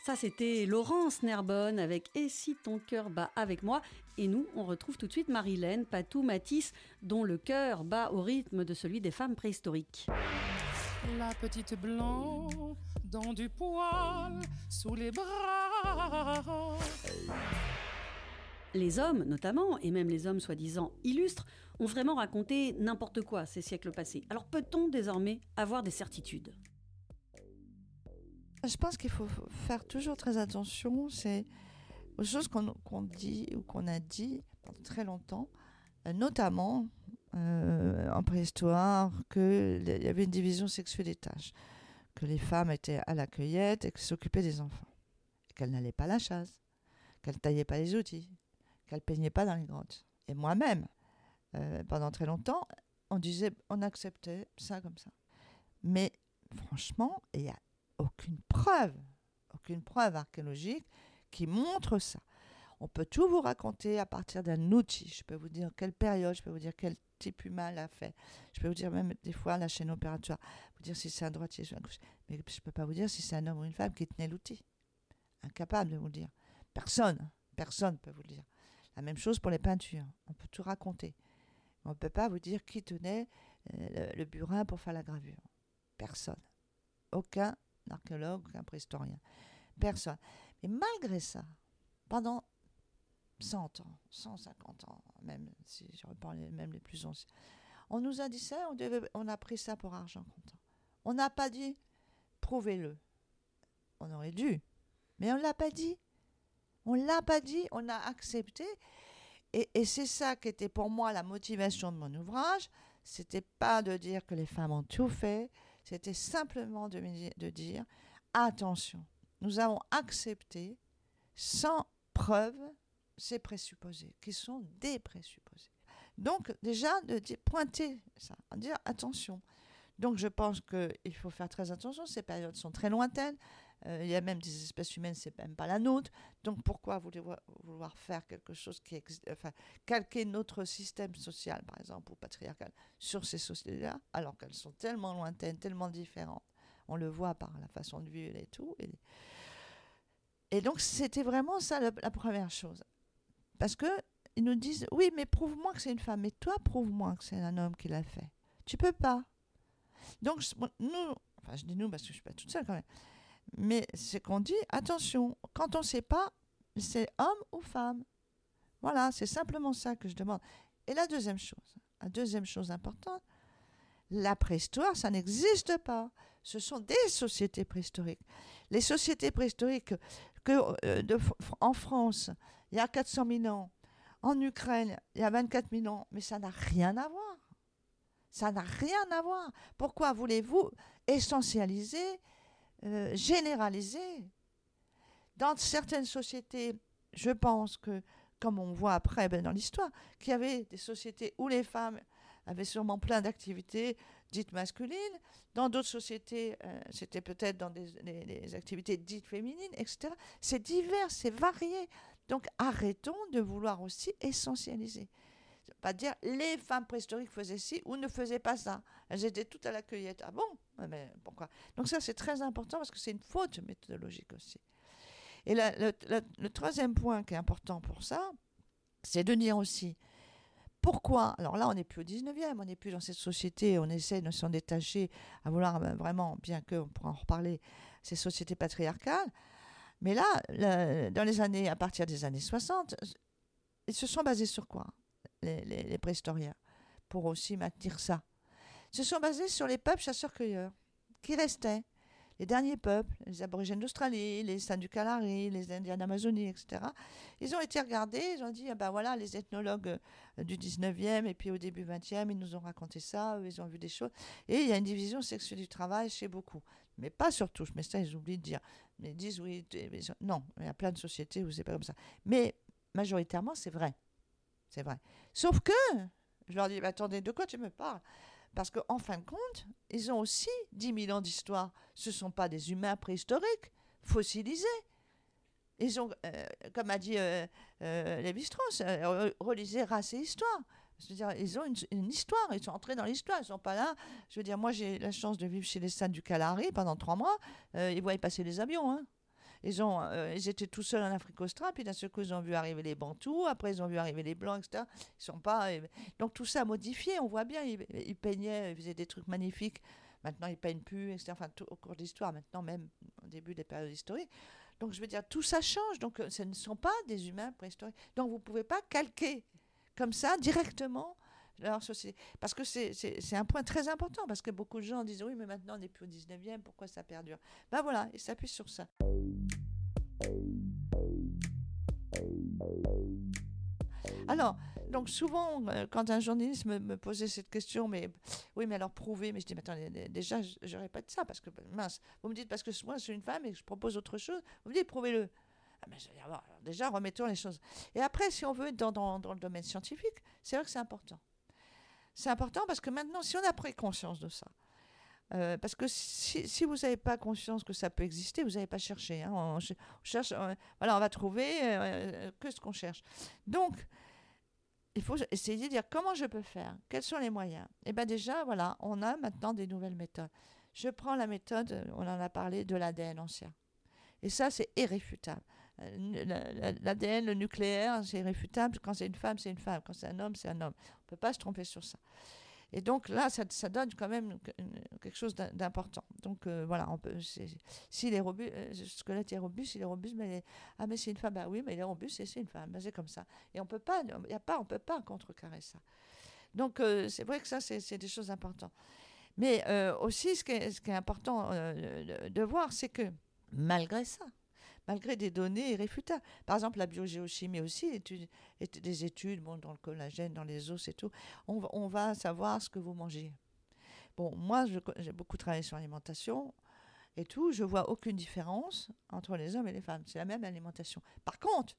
Ça, c'était Laurence Nerbonne avec « Et si ton cœur bat avec moi ?» Et nous, on retrouve tout de suite Marilène Patou-Matisse, dont le cœur bat au rythme de celui des femmes préhistoriques. La petite blanc dans du poil sous les bras. Les hommes, notamment, et même les hommes soi-disant illustres, ont vraiment raconté n'importe quoi ces siècles passés. Alors peut-on désormais avoir des certitudes ? Je pense qu'il faut faire toujours très attention, c'est aux choses qu'on dit ou qu'on a dit pendant très longtemps, notamment en préhistoire, qu'il y avait une division sexuelle des tâches, que les femmes étaient à la cueillette et qu'elles s'occupaient des enfants, qu'elles n'allaient pas à la chasse, qu'elles ne taillaient pas les outils, qu'elles ne peignaient pas dans les grottes. Et moi-même, pendant très longtemps, on acceptait ça comme ça. Mais franchement, il y a aucune preuve archéologique qui montre ça. On peut tout vous raconter à partir d'un outil. Je peux vous dire quelle période, je peux vous dire quel type humain l'a fait. Je peux vous dire même des fois la chaîne opératoire, vous dire si c'est un droitier ou un gaucher. Mais je ne peux pas vous dire si c'est un homme ou une femme qui tenait l'outil. Incapable de vous le dire. Personne ne peut vous le dire. La même chose pour les peintures. On peut tout raconter. On ne peut pas vous dire qui tenait le burin pour faire la gravure. Personne. Aucun archéologue, aucun préhistorien. Personne. Mais malgré ça, pendant 100 ans, 150 ans, même si je reprends même les plus anciens, on nous a dit ça, on a pris ça pour argent comptant. On n'a pas dit prouvez-le. On aurait dû, mais on ne l'a pas dit. On ne l'a pas dit, on a accepté. Et c'est ça qui était pour moi la motivation de mon ouvrage. C'était pas de dire que les femmes ont tout fait, c'était simplement de dire attention, nous avons accepté sans preuve ces présupposés, qui sont des présupposés. Donc déjà de pointer ça, de dire attention. Donc je pense qu'il faut faire très attention, ces périodes sont très lointaines, il y a même des espèces humaines, c'est même pas la nôtre, donc pourquoi vouloir faire quelque chose qui existe, enfin calquer notre système social par exemple, ou patriarcal, sur ces sociétés-là, alors qu'elles sont tellement lointaines, tellement différentes, on le voit par la façon de vivre et tout, et donc c'était vraiment ça la première chose, parce que ils nous disent, oui mais prouve-moi que c'est une femme, mais toi prouve-moi que c'est un homme qui l'a fait, tu peux pas. Donc, nous, enfin je dis nous parce que je ne suis pas toute seule quand même, mais c'est qu'on dit, attention, quand on ne sait pas, c'est homme ou femme. Voilà, c'est simplement ça que je demande. Et la deuxième chose importante, la préhistoire, ça n'existe pas. Ce sont des sociétés préhistoriques. Les sociétés préhistoriques en France, il y a 400 000 ans, en Ukraine, il y a 24 000 ans, mais ça n'a rien à voir. Ça n'a rien à voir. Pourquoi voulez-vous essentialiser, généraliser ? Dans certaines sociétés, je pense que, comme on voit après dans l'histoire, qu'il y avait des sociétés où les femmes avaient sûrement plein d'activités dites masculines. Dans d'autres sociétés, c'était peut-être dans des activités dites féminines, etc. C'est divers, c'est varié. Donc arrêtons de vouloir aussi essentialiser. Pas dire les femmes préhistoriques faisaient ci ou ne faisaient pas ça. Elles étaient toutes à la cueillette. Ah bon ? Mais pourquoi ? Donc ça, c'est très important parce que c'est une faute méthodologique aussi. Et le troisième point qui est important pour ça, c'est de dire aussi pourquoi. Alors là, on n'est plus au 19e, on n'est plus dans cette société, on essaie de s'en détacher, à vouloir vraiment, bien qu'on pourra en reparler, ces sociétés patriarcales. Mais là, à partir des années 60, ils se sont basés sur quoi ? Les préhistoriens, pour aussi maintenir ça, se sont basés sur les peuples chasseurs-cueilleurs qui restaient, les derniers peuples, les aborigènes d'Australie, les Sains du Kalahari, les Indiens d'Amazonie, etc. Ils ont été regardés, ils ont dit, voilà, les ethnologues du 19e et puis au début 20e, ils nous ont raconté ça, ils ont vu des choses. Et il y a une division sexuelle du travail chez beaucoup, mais pas sur tous, mais ça, ils oublient de dire. Mais ils disent, oui, non, il y a plein de sociétés où c'est pas comme ça. Mais majoritairement, c'est vrai. C'est vrai. Sauf que, je leur dis, attendez, de quoi tu me parles ? Parce qu'en fin de compte, ils ont aussi 10 000 ans d'histoire. Ce ne sont pas des humains préhistoriques, fossilisés. Ils ont, comme a dit Lévi-Strauss, relisez Race et Histoire. Je veux dire, ils ont une histoire, ils sont entrés dans l'histoire, ils ne sont pas là. Je veux dire, moi j'ai la chance de vivre chez les Saints du Kalahari pendant 3 mois, ils voyaient passer les avions, hein. Ils étaient tout seuls en Afrique australe, puis d'un seul coup, ils ont vu arriver les Bantous, après, ils ont vu arriver les Blancs, etc. Ils sont pas... Donc, tout ça a modifié, on voit bien. Ils peignaient, ils faisaient des trucs magnifiques. Maintenant, ils peignent plus, etc. Enfin, tout, au cours de l'histoire, maintenant, même au début des périodes historiques. Donc, je veux dire, tout ça change. Donc, ce ne sont pas des humains préhistoriques. Donc, vous ne pouvez pas calquer comme ça, directement, leur société. Parce que c'est un point très important, parce que beaucoup de gens disent, oui, mais maintenant, on n'est plus au 19e, pourquoi ça perdure? Ben voilà, ils s'appuient sur ça. Alors, donc souvent, quand un journaliste me posait cette question, mais oui, mais alors prouver, mais je dis, mais attendez, déjà, je répète ça, parce que, mince, vous me dites, parce que moi, je suis une femme et que je propose autre chose, vous me dites, prouvez-le. Ah, mais je vais dire, bon, alors déjà, remettons les choses. Et après, si on veut être dans le domaine scientifique, c'est vrai que c'est important. C'est important parce que maintenant, si on a pris conscience de ça, parce que si vous n'avez pas conscience que ça peut exister, vous n'avez pas cherché. Hein, on cherche, voilà, on va trouver que ce qu'on cherche. Donc, il faut essayer de dire comment je peux faire, quels sont les moyens. Et bien déjà, voilà, on a maintenant des nouvelles méthodes. Je prends la méthode, on en a parlé, de l'ADN ancien. Et ça, c'est irréfutable. L'ADN, le nucléaire, c'est irréfutable. Quand c'est une femme, c'est une femme. Quand c'est un homme, c'est un homme. On ne peut pas se tromper sur ça. Et donc là, ça donne quand même quelque chose d'important. Donc voilà, s'il est robuste, le squelette est robuste, il est robuste, mais ah mais c'est une femme, bah oui, mais il est robuste et c'est une femme, bah, c'est comme ça. Et on peut pas contrecarrer ça. Donc c'est vrai que ça, c'est des choses importantes. Mais aussi, ce qui est important de voir, c'est que malgré ça, malgré des données irréfutables. Par exemple, la biogéochimie aussi, des études dans le collagène, dans les os et tout. On va savoir ce que vous mangez. Bon, moi, j'ai beaucoup travaillé sur l'alimentation et tout. Je vois aucune différence entre les hommes et les femmes. C'est la même alimentation. Par contre,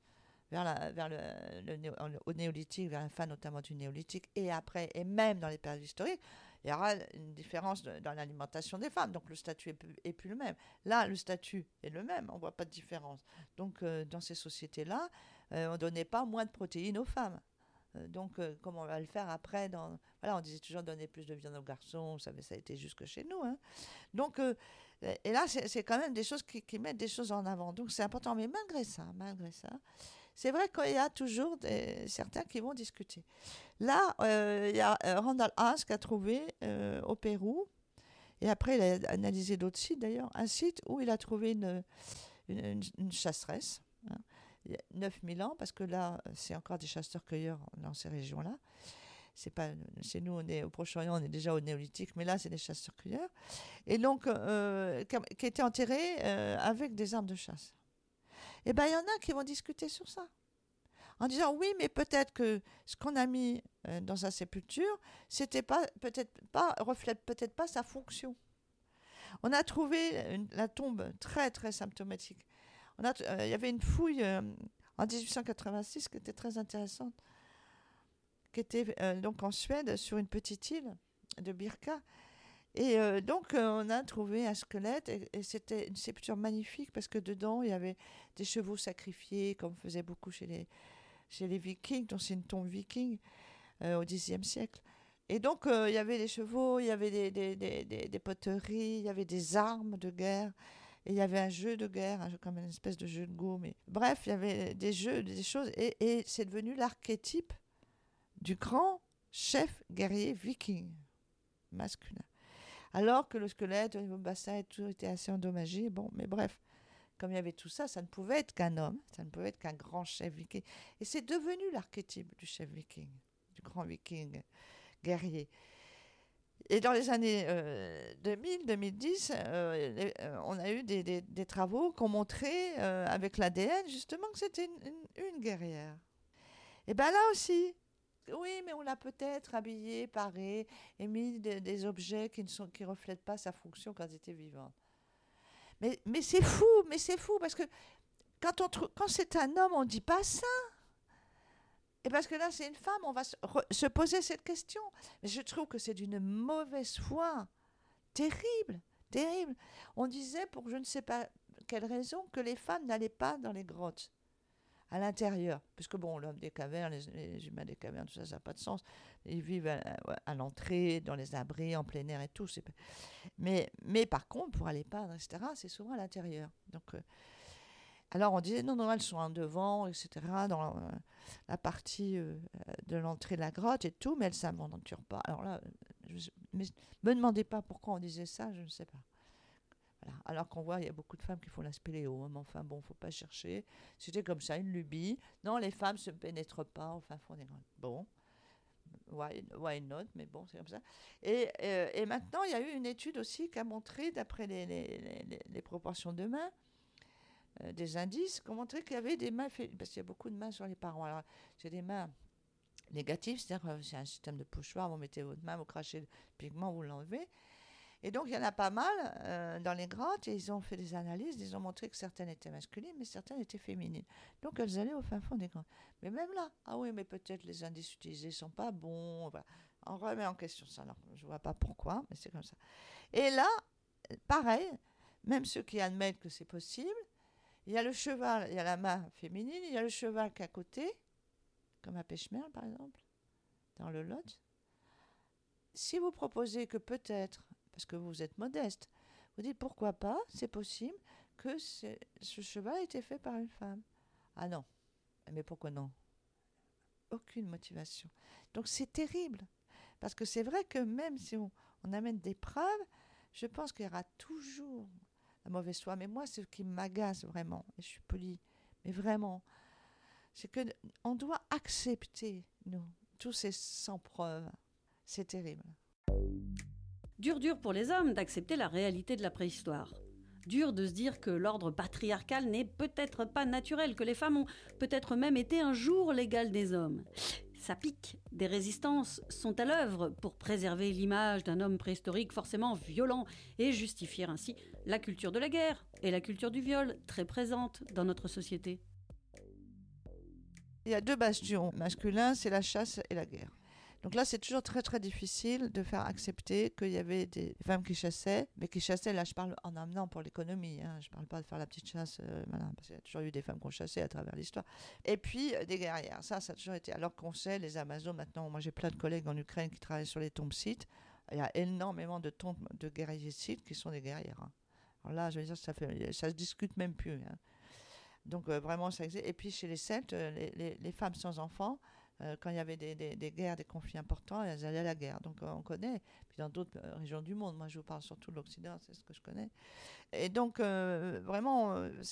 au néolithique, vers la fin notamment du néolithique, et après, et même dans les périodes historiques, il y aura une différence dans l'alimentation des femmes. Donc le statut est plus le même. Là, le statut est le même. On ne voit pas de différence. Donc dans ces sociétés-là, on ne donnait pas moins de protéines aux femmes. Donc, comme on va le faire après, voilà, on disait toujours donner plus de viande aux garçons, ça a été jusque chez nous. Hein. Donc, et là, c'est quand même des choses qui mettent des choses en avant. Donc, c'est important. Mais malgré ça, c'est vrai qu'il y a toujours certains qui vont discuter. Là, il y a Randall Haas qui a trouvé au Pérou, et après il a analysé d'autres sites d'ailleurs, un site où il a trouvé une chasseresse, hein, il y a 9000 ans, parce que là, c'est encore des chasseurs-cueilleurs dans ces régions-là. Chez nous, on est au Proche-Orient, on est déjà au néolithique, mais là, c'est des chasseurs-cueilleurs. Et donc, qui étaient enterrés avec des armes de chasse. Eh bien, il y en a qui vont discuter sur ça. En disant, oui, mais peut-être que ce qu'on a mis dans sa sépulture, reflète peut-être pas sa fonction. On a trouvé la tombe très, très symptomatique. Il y avait une fouille en 1886 qui était très intéressante, qui était donc en Suède, sur une petite île de Birka. Et donc, on a trouvé un squelette, et c'était une sépulture magnifique, parce que dedans, il y avait des chevaux sacrifiés, comme faisait beaucoup chez les Vikings, donc c'est une tombe viking au Xe siècle. Et donc, il y avait des chevaux, il y avait des poteries, il y avait des armes de guerre, et il y avait un jeu de guerre, comme une espèce de jeu de go. Mais... Bref, il y avait des jeux, des choses, et c'est devenu l'archétype du grand chef guerrier viking masculin. Alors que le squelette, au niveau bassin et tout était assez endommagé. Bon, mais bref, comme il y avait tout ça, ça ne pouvait être qu'un homme, ça ne pouvait être qu'un grand chef viking. Et c'est devenu l'archétype du chef viking, du grand viking guerrier. Et dans les années 2000-2010, on a eu des travaux qui ont montré, avec l'ADN, justement, que c'était une guerrière. Et bien là aussi, oui, mais on l'a peut-être habillée, parée, et mis des objets qui ne reflètent pas sa fonction quand elle était vivante. Mais c'est fou, parce que quand c'est un homme, on ne dit pas ça. Et parce que là, c'est une femme, on va se poser cette question. Mais je trouve que c'est d'une mauvaise foi terrible, terrible. On disait, pour je ne sais pas quelle raison, que les femmes n'allaient pas dans les grottes, à l'intérieur. Puisque bon, l'homme des cavernes, les humains des cavernes, tout ça, ça n'a pas de sens. Ils vivent à l'entrée, dans les abris, en plein air et tout. Mais par contre, pour aller peindre, etc., c'est souvent à l'intérieur. Donc... Alors on disait non, elles sont en devant, etc., dans la partie de l'entrée de la grotte et tout, mais elles ne s'aventurent pas. Alors là, mais me demandez pas pourquoi on disait ça, je ne sais pas. Voilà. Alors qu'on voit, il y a beaucoup de femmes qui font la spéléo, mais enfin bon, faut pas chercher. C'était comme ça, une lubie. Non, les femmes se pénètrent pas, enfin font des grottes. Bon, why not, mais bon, c'est comme ça. Et maintenant, il y a eu une étude aussi qui a montré, d'après les proportions de mains, des indices, qui ont montré qu'il y avait des mains, parce qu'il y a beaucoup de mains sur les parents. Alors, c'est des mains négatives, c'est-à-dire que c'est un système de pochoir, vous mettez votre main, vous crachez le pigment, vous l'enlevez. Et donc, il y en a pas mal dans les grottes, et ils ont fait des analyses, ils ont montré que certaines étaient masculines, mais certaines étaient féminines. Donc, elles allaient au fin fond des grottes. Mais même là, ah oui, mais peut-être les indices utilisés ne sont pas bons. Voilà. On remet en question ça. Alors, je ne vois pas pourquoi, mais c'est comme ça. Et là, pareil, même ceux qui admettent que c'est possible, il y a le cheval, il y a la main féminine, il y a le cheval qui est à côté, comme à Pêche-Merle, par exemple, dans le Lot. Si vous proposez que peut-être, parce que vous êtes modeste, vous dites pourquoi pas, c'est possible que ce cheval ait été fait par une femme. Ah non, mais pourquoi non? Aucune motivation. Donc c'est terrible, parce que c'est vrai que même si on amène des preuves, je pense qu'il y aura toujours la mauvaise foi. Mais moi, ce qui m'agace vraiment, et je suis polie, mais vraiment, c'est qu'on doit accepter, nous, tous ces sans preuves. C'est terrible. Dur pour les hommes d'accepter la réalité de la préhistoire. Dur de se dire que l'ordre patriarcal n'est peut-être pas naturel, que les femmes ont peut-être même été un jour l'égale des hommes. Ça pique. Des résistances sont à l'œuvre pour préserver l'image d'un homme préhistorique forcément violent et justifier ainsi la culture de la guerre et la culture du viol, très présente dans notre société. Il y a deux bastions masculins, c'est la chasse et la guerre. Donc là, c'est toujours très très difficile de faire accepter qu'il y avait des femmes qui chassaient, mais qui chassaient, là je parle en amenant pour l'économie, hein, je ne parle pas de faire la petite chasse, voilà, parce qu'il y a toujours eu des femmes qui ont chassé à travers l'histoire. Et puis des guerrières, ça a toujours été, alors qu'on sait, les Amazones, maintenant, moi j'ai plein de collègues en Ukraine qui travaillent sur les tombes sites, il y a énormément de tombes de guerriers sites qui sont des guerrières. Hein. Alors là, je veux dire, ça se discute même plus. Hein. Donc vraiment, ça existe. Et puis chez les Celtes, les femmes sans enfants, quand il y avait des guerres, des conflits importants, elles allaient à la guerre. Donc on connaît. Puis dans d'autres régions du monde, moi je vous parle surtout de l'Occident, c'est ce que je connais. Et donc vraiment,